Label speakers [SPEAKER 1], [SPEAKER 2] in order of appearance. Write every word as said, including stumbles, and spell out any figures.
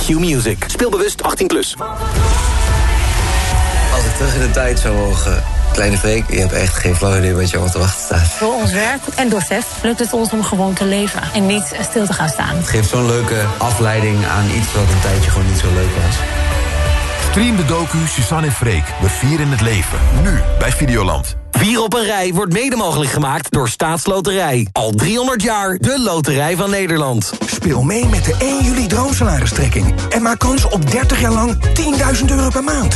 [SPEAKER 1] Q-Music. Speelbewust achttien plus.
[SPEAKER 2] Als ik terug in de tijd zou mogen... Kleine Freek, je hebt echt geen flauw idee wat je allemaal te wachten staat.
[SPEAKER 3] Door ons werk en door Sef lukt het ons om gewoon te leven en niet stil te gaan staan.
[SPEAKER 2] Het geeft zo'n leuke afleiding aan iets wat een tijdje gewoon niet zo leuk was.
[SPEAKER 4] Stream de docu Suzanne en Freek. We vieren het leven. Nu bij Videoland.
[SPEAKER 1] Vier op een rij wordt mede mogelijk gemaakt door Staatsloterij. Al driehonderd jaar de loterij van Nederland.
[SPEAKER 5] Speel mee met de één juli droomsalaristrekking. En maak kans op dertig jaar lang tienduizend euro per maand.